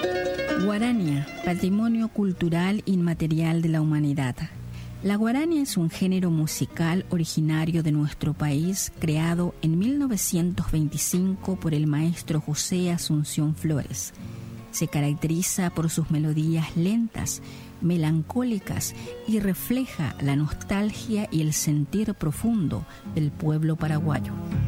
Guarania, patrimonio cultural inmaterial de la humanidad. La guarania es un género musical originario de nuestro país, creado en 1925 por el maestro José Asunción Flores. Se caracteriza por sus melodías lentas, melancólicas y refleja la nostalgia y el sentir profundo del pueblo paraguayo.